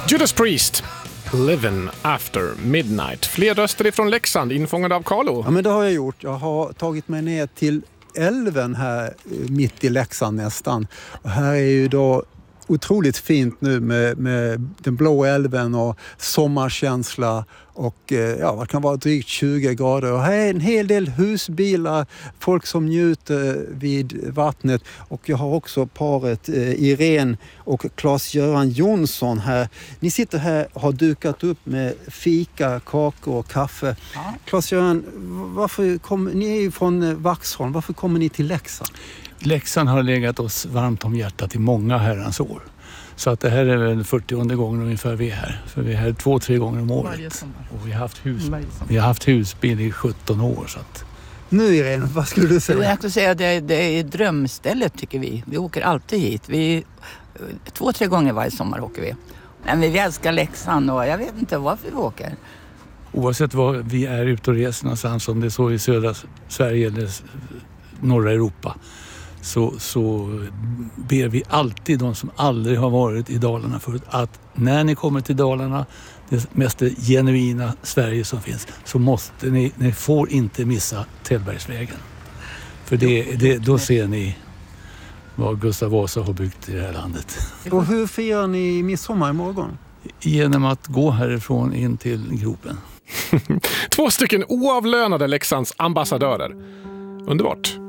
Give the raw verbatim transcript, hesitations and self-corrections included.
Judas Priest, Living After Midnight. Fler röster ifrån Leksand infångade av Carlo. Ja, men det har jag gjort. Jag har tagit mig ner till älven här mitt i Leksand nästan. Och här är ju då otroligt fint nu med, med den blå älven och sommarkänsla och ja, vad kan vara drygt tjugo grader. Och här är en hel del husbilar, folk som njuter vid vattnet. Och jag har också paret eh, Irene och Claes-Göran Jonsson här. Ni sitter här och har dukat upp med fika, kakor och kaffe. Ja. Claes-Göran, varför kom, ni är ju från Vaxholm, varför kommer ni till Leksand? Leksand har legat oss varmt om hjärtat i många herrans år. Så att det här är väl fyrtionde gången ungefär vi är här. För vi är här två, tre gånger om året. Och vi har haft, hus, vi har haft husbil i sjutton år. Så att... Nu Irene, vad skulle du säga? Jag skulle säga att det, det är drömstället tycker vi. Vi åker alltid hit. Vi, två, tre gånger varje sommar åker vi. Men vi älskar Leksand och jag vet inte varför vi åker. Oavsett vad vi är ute och reser någonstans, om det är så i södra Sverige eller norra Europa, så, så ber vi alltid de som aldrig har varit i Dalarna förut att när ni kommer till Dalarna, det mest genuina Sverige som finns, så måste ni, ni får inte missa Tällbergsvägen. För det, det, då ser ni vad Gustav Vasa har byggt i det här landet. Och hur firar ni midsommar imorgon? Genom att gå härifrån in till gropen. Två stycken oavlönade Leksands ambassadörer. Underbart.